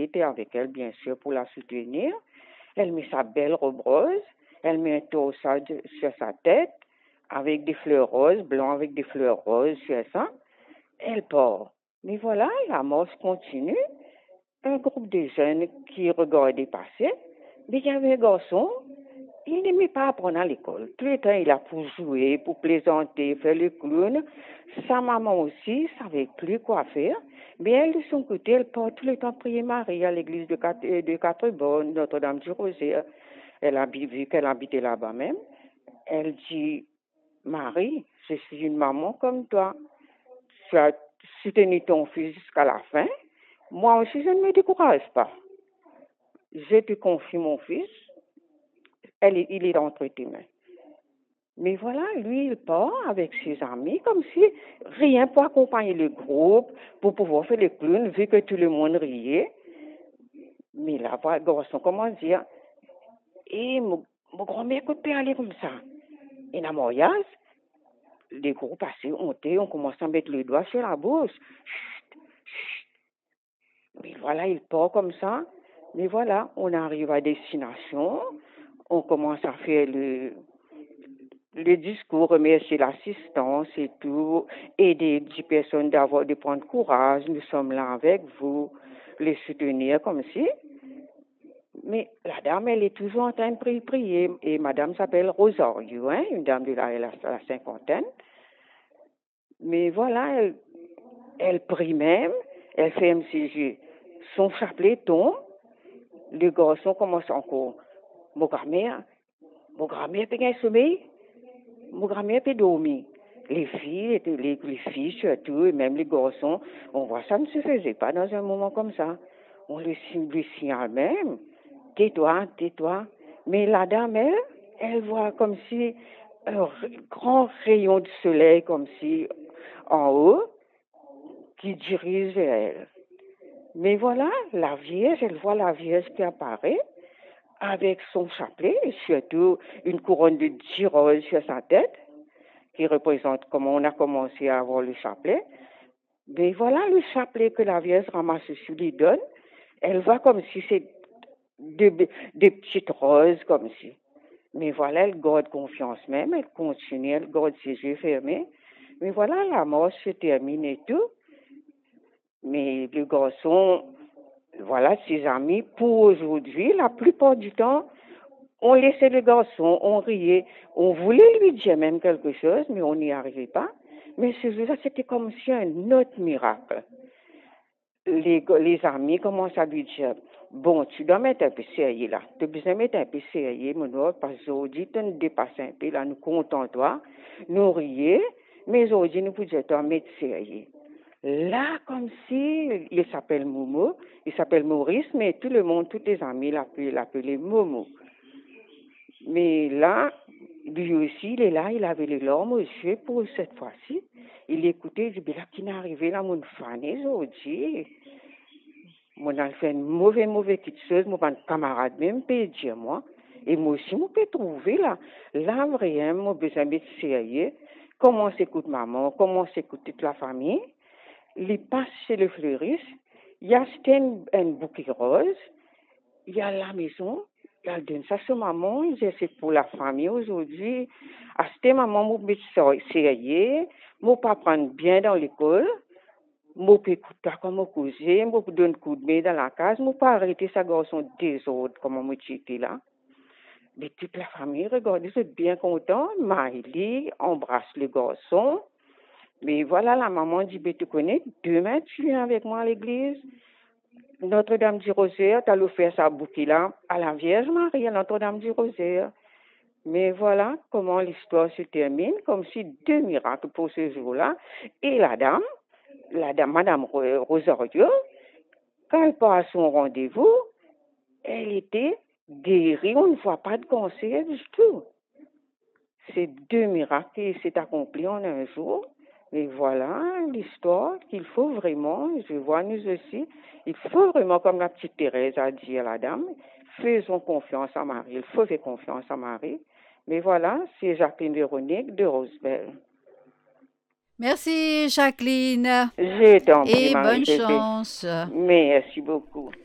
était avec elle, bien sûr, pour la soutenir. Elle met sa belle robe rose, elle met un torsade sur sa tête, avec des fleurs roses, blanc avec des fleurs roses sur ça. Elle part. Mais voilà, la marche continue. Un groupe de jeunes qui regardaient passer. Mais il y avait un garçon, il n'aimait pas apprendre à l'école. Tout le temps, il a pour jouer, pour plaisanter, faire le clown. Sa maman aussi savait plus quoi faire. Mais elle, de son côté, elle part tout le temps prier Marie à l'église de Quatre-Bornes, Notre-Dame du Rosaire. Vu qu'elle habitait là-bas même. Elle dit, Marie, je suis une maman comme toi. Tu as soutenu ton fils jusqu'à la fin. Moi aussi, je ne me décourage pas. Je te confie mon fils. Il est entre tes mains. Mais voilà, lui, il part avec ses amis comme si rien pour accompagner le groupe, pour pouvoir faire le clown, vu que tout le monde riait. Mais là, voilà, le garçon commence à dire, mon grand-mère peut pas aller comme ça. Et dans le mariage, les groupes assez hontés, on commence à mettre le doigt sur la bouche. Chut, chut. Mais voilà, il part comme ça. Mais voilà, on arrive à destination. On commence à faire le discours, remercier l'assistance et tout, aider 10 personnes de prendre courage. Nous sommes là avec vous, les soutenir comme si. Mais la dame, elle est toujours en train de prier. Et madame s'appelle Rosario, hein, une dame de la cinquantaine. Mais voilà, elle prie même, elle ferme ses yeux. Son chapelet tombe, le garçon commence encore. Mon grand-mère peut gagner sommeil, mon grand-mère peut dormir. Les filles surtout, et même les garçons, on voit ça ne se faisait pas dans un moment comme ça. On lui signale même, tais-toi, tais-toi. Mais la dame, elle voit comme si un grand rayon de soleil, comme si en haut, qui dirige vers elle. Mais voilà, la Vierge, elle voit la Vierge qui apparaît avec son chapelet et surtout une couronne de 10 roses sur sa tête qui représente comment on a commencé à avoir le chapelet. Mais voilà le chapelet que la Vierge ramasse sur lui donne. Elle voit comme si c'est des petites roses comme si. Mais voilà, elle garde confiance même, elle continue, elle garde ses yeux fermés. Mais voilà, la mort se termine et tout. Mais le garçon, voilà, ses amis, pour aujourd'hui, la plupart du temps, on laissait le garçon, on riait, on voulait lui dire même quelque chose, mais on n'y arrivait pas. Mais ce jour-là, c'était comme si un autre miracle. Les amis commencent à lui dire, bon, tu dois mettre un peu sérieux là. Tu as besoin de mettre un peu sérieux, mon homme, parce qu'aujourd'hui, tu nous dépasses un peu, là, nous comptons toi, nous rions, mais aujourd'hui, nous pouvons te mettre sérieux. Là, comme si, il s'appelle Momo, il s'appelle Maurice, mais tout le monde, tous les amis l'appelaient Momo. Mais là, lui aussi, il est là, il avait les larmes aux yeux pour cette fois-ci. Il écoutait, il dit, là, qui n'est arrivé là, mon fan aujourd'hui. Mon a fait une mauvaise petite chose, mon camarade même peut dire moi. Et moi aussi, je peux trouver là. Là, vraiment, moi, besoin d'être sérieux. Comment s'écoute maman, comment s'écoute toute la famille. Il passe chez le fleuriste, il y a acheté un bouquet rose, il y a la maison, il donne ça à maman, c'est pour la famille aujourd'hui. Acheter maman, mon mettre sérieux, mon pas prendre bien dans l'école, mon peut écouter comme mon cousin, mon donne coup de main dans la case, mon pas arrêter sa garçon désordre comme mon était là. Mais toute la famille regarde, ils sont bien contents. Maëlie embrasse le garçon. Mais voilà, la maman dit, ben, tu connais, demain tu viens avec moi à l'église. Notre-Dame du Rosaire, tu as offert sa bouquet là à la Vierge Marie, à Notre-Dame du Rosaire. Mais voilà comment l'histoire se termine, comme si deux miracles pour ce jour-là. Et Madame Rosario, quand elle part à son rendez-vous, elle était guérie, on ne voit pas de cancer du tout. C'est deux miracles qui s'est accompli en un jour. Et voilà l'histoire qu'il faut vraiment, je vois nous aussi, il faut vraiment, comme la petite Thérèse a dit à la dame, faisons confiance à Marie, il faut faire confiance à Marie. Mais voilà, c'est Jacqueline Véronique de Rosebel. Merci Jacqueline Je t'en prie, et Marie bonne Pépé. chance. Merci beaucoup.